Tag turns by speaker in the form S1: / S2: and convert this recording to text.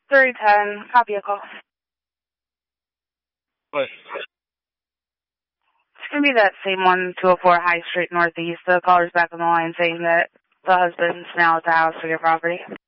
S1: 310, copy a call.
S2: What?
S1: It's going to be that same one, 204 High Street Northeast. The caller's back on the line saying that the husband's now at the house for your property.